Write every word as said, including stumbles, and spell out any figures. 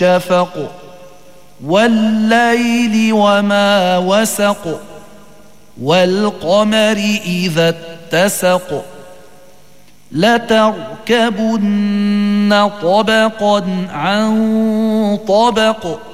اتفق والليل وما وسق والقمر إذا اتسق لتركبن طبقا عن طبق